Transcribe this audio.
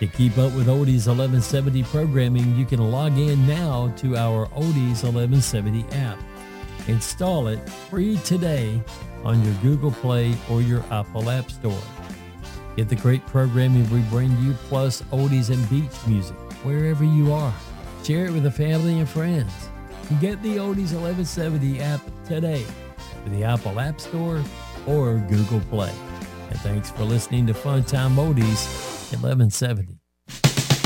To keep up with Oldies 1170 programming, you can log in now to our Oldies 1170 app. Install it free today on your Google Play or your Apple App Store. Get the great programming we bring you, plus oldies and beach music, wherever you are. Share it with the family and friends. Get the Oldies 1170 app today with the Apple App Store or Google Play. And thanks for listening to Fun Time Oldies 1170.